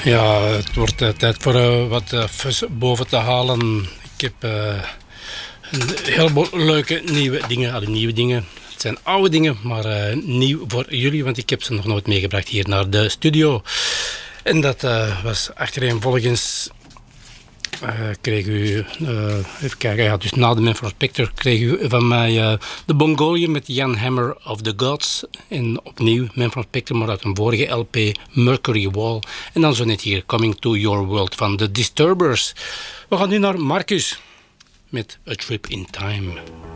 Ja, het wordt tijd voor wat fus boven te halen. Ik heb een heleboel leuke nieuwe dingen. Het zijn oude dingen, maar nieuw voor jullie, want ik heb ze nog nooit meegebracht hier naar de studio. En dat was achtereenvolgens... kreeg u, even kijken, ja, dus na de Man from Spectre kreeg u van mij de Mongolian met Jan Hammer of the Gods. En opnieuw Man from Spectre, maar uit een vorige LP, Mercury Wall. En dan zo net hier, Coming to Your World van The Disturbers. We gaan nu naar Marcus met A Trip in Time.